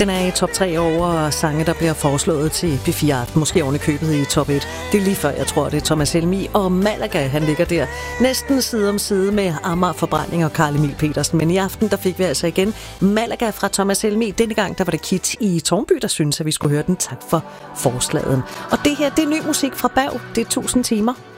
Den er i top 3 over sange, der bliver foreslået til P4 Aften. Måske oven i købet i top 1. Det er lige før, jeg tror, det er Thomas Helmig og Malaga, han ligger der. Næsten side om side med Amager Forbrænding og Carl Emil Petersen. Men i aften, der fik vi altså igen Malaga fra Thomas Helmig. Denne gang, der var det Kit i Tårnby, der synes, at vi skulle høre den. Tak for forslaget. Og det her, det er ny musik fra Berg. Det er 1000 timer.